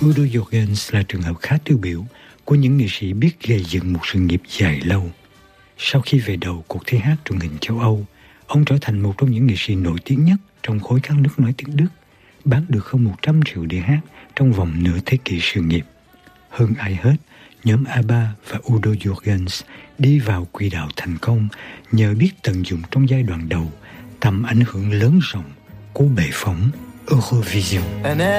Udo Jürgens là trường hợp khá tiêu biểu của những nghệ sĩ biết gây dựng một sự nghiệp dài lâu. Sau khi về đầu cuộc thi hát truyền hình châu Âu, ông trở thành một trong những nghệ sĩ nổi tiếng nhất trong khối các nước nói tiếng Đức, bán được hơn 100 triệu đĩa hát trong vòng nửa thế kỷ sự nghiệp. Hơn ai hết, nhóm ABBA và Udo Jürgens đi vào quỹ đạo thành công nhờ biết tận dụng trong giai đoạn đầu tầm ảnh hưởng lớn rộng của bệ phóng Eurovision.